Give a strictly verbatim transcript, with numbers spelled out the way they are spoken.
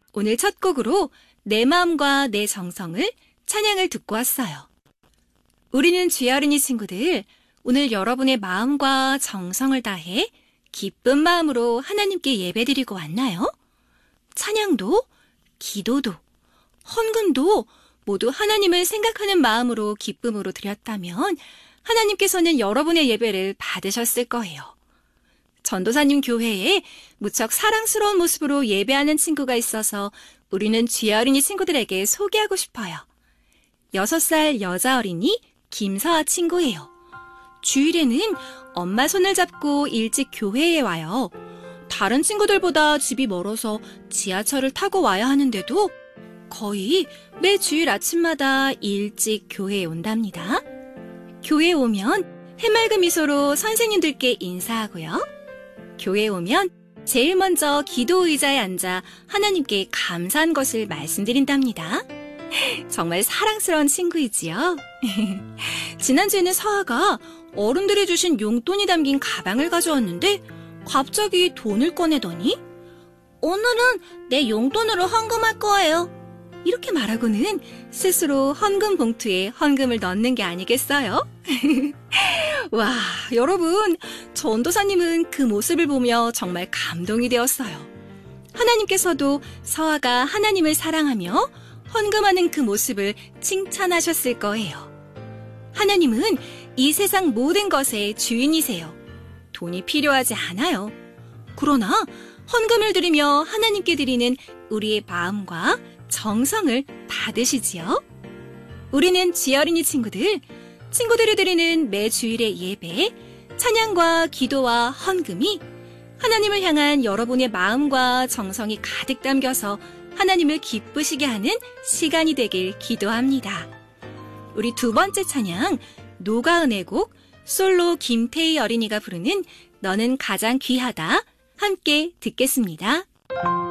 오늘 첫 곡으로 내 마음과 내 정성을 찬양을 듣고 왔어요. 우리는 주의 어린이 친구들, 오늘 여러분의 마음과 정성을 다해 기쁜 마음으로 하나님께 예배드리고 왔나요? 찬양도, 기도도, 헌금도 모두 하나님을 생각하는 마음으로 기쁨으로 드렸다면 하나님께서는 여러분의 예배를 받으셨을 거예요. 전도사님 교회에 무척 사랑스러운 모습으로 예배하는 친구가 있어서 우리는 주의 어린이 친구들에게 소개하고 싶어요. 여섯 살 여자 어린이 김서아 친구예요. 주일에는 엄마 손을 잡고 일찍 교회에 와요. 다른 친구들보다 집이 멀어서 지하철을 타고 와야 하는데도 거의 매 주일 아침마다 일찍 교회에 온답니다. 교회에 오면 해맑은 미소로 선생님들께 인사하고요. 교회에 오면 제일 먼저 기도 의자에 앉아 하나님께 감사한 것을 말씀드린답니다. 정말 사랑스러운 친구이지요. 지난주에는 서아가 어른들이 주신 용돈이 담긴 가방을 가져왔는데 갑자기 돈을 꺼내더니 오늘은 내 용돈으로 헌금할 거예요. 이렇게 말하고는 스스로 헌금 봉투에 헌금을 넣는 게 아니겠어요? 와, 여러분, 전도사님은 그 모습을 보며 정말 감동이 되었어요. 하나님께서도 서아가 하나님을 사랑하며 헌금하는 그 모습을 칭찬하셨을 거예요. 하나님은 이 세상 모든 것의 주인이세요. 돈이 필요하지 않아요. 그러나 헌금을 드리며 하나님께 드리는 우리의 마음과 정성을 받으시지요. 우리는 주의 어린이 친구들, 친구들이 드리는 매 주일의 예배, 찬양과 기도와 헌금이 하나님을 향한 여러분의 마음과 정성이 가득 담겨서 하나님을 기쁘시게 하는 시간이 되길 기도합니다. 우리 두 번째 찬양, 노가은의 곡, 솔로 김태희 어린이가 부르는 너는 가장 귀하다, 함께 듣겠습니다.